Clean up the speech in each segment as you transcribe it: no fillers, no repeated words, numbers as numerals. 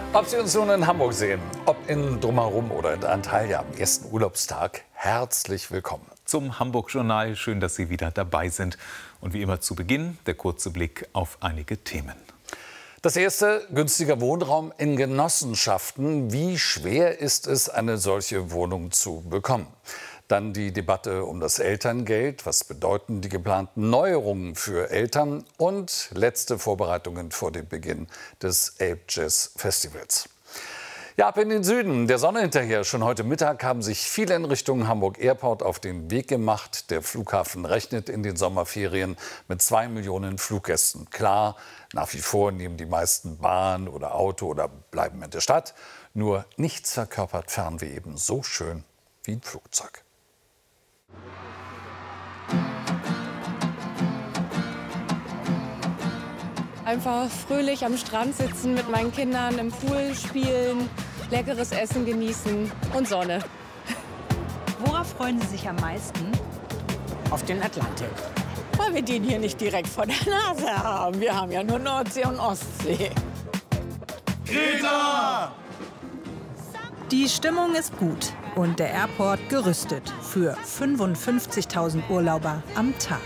Ob Sie uns nun in Hamburg sehen, ob in Drumherum oder in Antalya am ersten Urlaubstag, herzlich willkommen zum Hamburg-Journal. Schön, dass Sie wieder dabei sind. Und wie immer zu Beginn der kurze Blick auf einige Themen. Das erste, günstiger Wohnraum in Genossenschaften. Wie schwer ist es, eine solche Wohnung zu bekommen? Dann die Debatte um das Elterngeld. Was bedeuten die geplanten Neuerungen für Eltern? Und letzte Vorbereitungen vor dem Beginn des Elb Jazz Festivals. Ja, ab in den Süden, der Sonne hinterher. Schon heute Mittag haben sich viele in Richtung Hamburg Airport auf den Weg gemacht. Der Flughafen rechnet in den Sommerferien mit 2 Millionen Fluggästen. Klar, nach wie vor nehmen die meisten Bahn oder Auto oder bleiben in der Stadt. Nur nichts verkörpert Fernweh eben so schön wie ein Flugzeug. Einfach fröhlich am Strand sitzen, mit meinen Kindern im Pool spielen, leckeres Essen genießen und Sonne. Worauf freuen Sie sich am meisten? Auf den Atlantik. Weil wir den hier nicht direkt vor der Nase haben. Wir haben ja nur Nordsee und Ostsee. Greta! Die Stimmung ist gut und der Airport gerüstet für 55.000 Urlauber am Tag.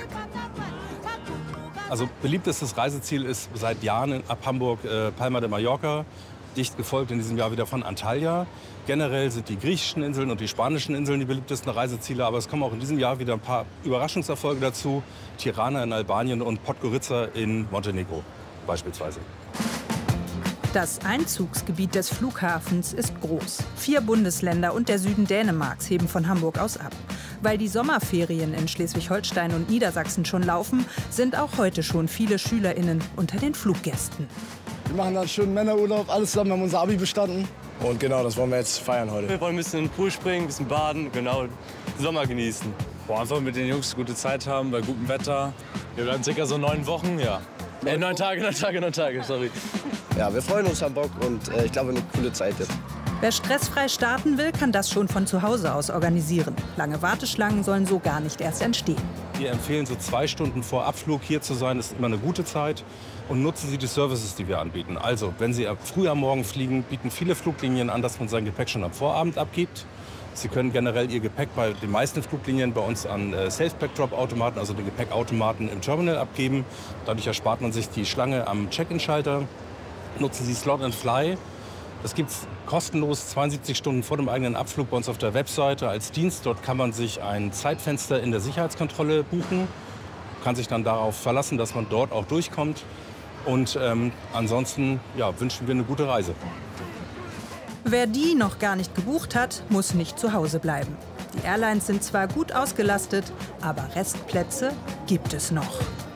Also beliebtestes Reiseziel ist seit Jahren ab Hamburg Palma de Mallorca, dicht gefolgt in diesem Jahr wieder von Antalya. Generell sind die griechischen Inseln und die spanischen Inseln die beliebtesten Reiseziele, aber es kommen auch in diesem Jahr wieder ein paar Überraschungserfolge dazu. Tirana in Albanien und Podgorica in Montenegro beispielsweise. Das Einzugsgebiet des Flughafens ist groß. 4 Bundesländer und der Süden Dänemarks heben von Hamburg aus ab. Weil die Sommerferien in Schleswig-Holstein und Niedersachsen schon laufen, sind auch heute schon viele SchülerInnen unter den Fluggästen. Wir machen dann schön Männerurlaub, alles zusammen, wir haben unser Abi bestanden. Und genau, das wollen wir jetzt feiern heute. Wir wollen ein bisschen in den Pool springen, ein bisschen baden, genau, den Sommer genießen. Einfach mit den Jungs gute Zeit haben, bei gutem Wetter. Wir bleiben circa so 9 Wochen, ja. 9 Tage, sorry. Ja, wir freuen uns am Bock und ich glaube, eine coole Zeit jetzt. Wer stressfrei starten will, kann das schon von zu Hause aus organisieren. Lange Warteschlangen sollen so gar nicht erst entstehen. Wir empfehlen, so 2 Stunden vor Abflug hier zu sein, ist immer eine gute Zeit. Und nutzen Sie die Services, die wir anbieten. Also, wenn Sie früh am Morgen fliegen, bieten viele Fluglinien an, dass man sein Gepäck schon am Vorabend abgibt. Sie können generell Ihr Gepäck bei den meisten Fluglinien bei uns an Safe-Pack-Drop-Automaten, also den Gepäckautomaten im Terminal abgeben. Dadurch erspart man sich die Schlange am Check-in-Schalter. Nutzen Sie Slot and Fly. Das gibt es kostenlos 72 Stunden vor dem eigenen Abflug bei uns auf der Webseite als Dienst. Dort kann man sich ein Zeitfenster in der Sicherheitskontrolle buchen. Kann sich dann darauf verlassen, dass man dort auch durchkommt. Und ansonsten wünschen wir eine gute Reise. Wer die noch gar nicht gebucht hat, muss nicht zu Hause bleiben. Die Airlines sind zwar gut ausgelastet, aber Restplätze gibt es noch.